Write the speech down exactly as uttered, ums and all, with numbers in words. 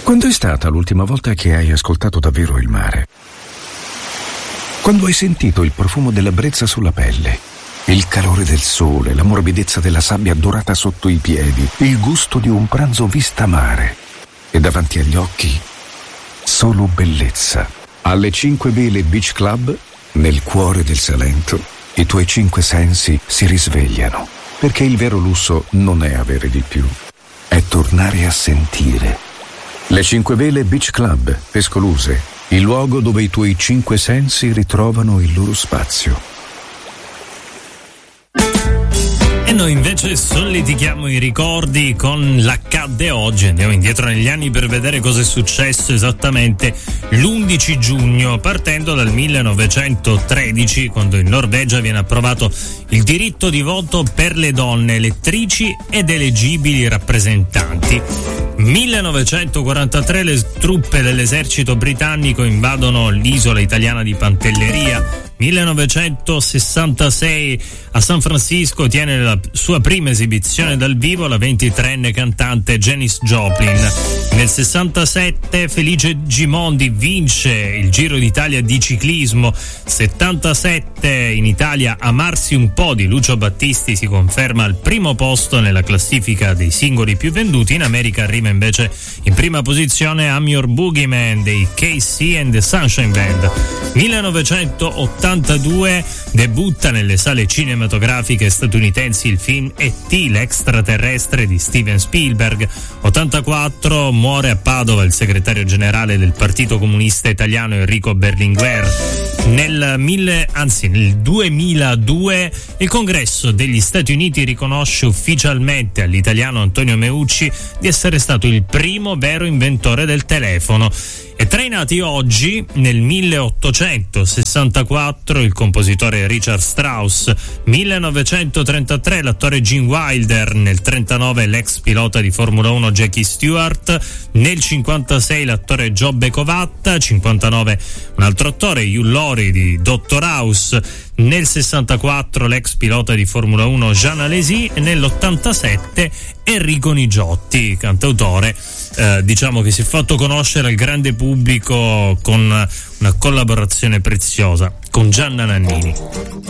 Quando è stata l'ultima volta che hai ascoltato davvero il mare? Quando hai sentito il profumo della brezza sulla pelle, il calore del sole, la morbidezza della sabbia dorata sotto i piedi, il gusto di un pranzo vista mare e davanti agli occhi solo bellezza. Alle Cinque Vele Beach Club, nel cuore del Salento, i tuoi cinque sensi si risvegliano, perché il vero lusso non è avere di più, è tornare a sentire. Le Cinque Vele Beach Club, Pescoluse, il luogo dove i tuoi cinque sensi ritrovano il loro spazio. E noi invece solletichiamo i ricordi con l'Accadde oggi. Andiamo indietro negli anni per vedere cosa è successo esattamente l'undici giugno, partendo dal millenovecentotredici, quando in Norvegia viene approvato il diritto di voto per le donne elettrici ed eleggibili rappresentanti. millenovecentoquarantatré le truppe dell'esercito britannico invadono l'isola italiana di Pantelleria. millenovecentosessantasei a San Francisco tiene la sua prima esibizione dal vivo la ventitreenne cantante Janis Joplin. Nel sessantasette Felice Gimondi vince il Giro d'Italia di ciclismo. settantasette in Italia Amarsi un po' di Lucio Battisti si conferma al primo posto nella classifica dei singoli più venduti. In America arriva invece in prima posizione I'm Your Boogeyman dei K C and the Sunshine Band. millenovecentottantadue debutta nelle sale cinematografiche statunitensi il film E T l'extraterrestre di Steven Spielberg. ottantaquattro muore a Padova il segretario generale del Partito Comunista Italiano Enrico Berlinguer. Nel mille, anzi nel duemiladue il Congresso degli Stati Uniti riconosce ufficialmente all'italiano Antonio Meucci di essere stato il primo vero inventore del telefono. E tra i nati oggi, nel milleottocentosessantaquattro il compositore Richard Strauss, millenovecentotrentatré l'attore Gene Wilder, nel trentanove l'ex pilota di Formula uno Jackie Stewart, nel cinquantasei l'attore Giobbe Covatta, cinquantanove un altro attore Hugh Laurie di Doctor House, nel sessantaquattro l'ex pilota di Formula uno Jean Alesi e nell'ottantasette Enrico Nigiotti, cantautore eh, diciamo che si è fatto conoscere al grande pubblico con una collaborazione preziosa con Gianna Nannini.